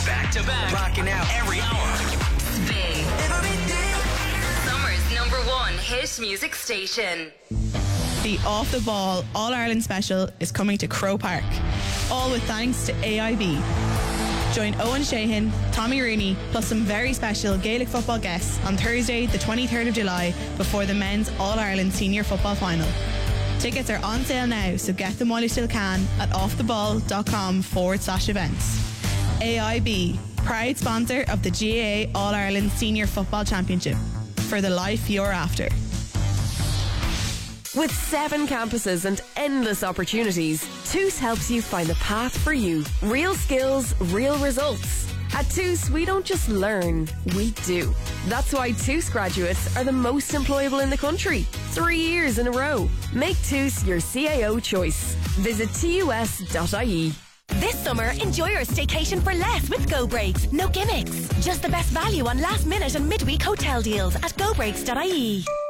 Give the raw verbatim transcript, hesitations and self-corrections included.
Back to back. Rocking out every hour. Spin. Summer's number one hit music station. The Off the Ball All-Ireland special is coming to Crow Park, all with thanks to A I B. Join Owen Sheehan, Tommy Rooney, plus some very special Gaelic football guests on Thursday, the twenty-third of July, before the men's All-Ireland Senior Football Final. Tickets are on sale now, so get them while you still can at offtheball.com forward slash events. A I B, proud sponsor of the G A A All-Ireland Senior Football Championship. For the life you're after. With seven campuses and endless opportunities, Toos helps you find the path for you. Real skills, real results. At Toos, we don't just learn, we do. That's why Toos graduates are the most employable in the country. Three years in a row. Make Toos your C A O choice. Visit tus dot I E. This summer, enjoy your staycation for less with Go Breaks. No gimmicks. Just the best value on last minute and midweek hotel deals at go breaks dot I E.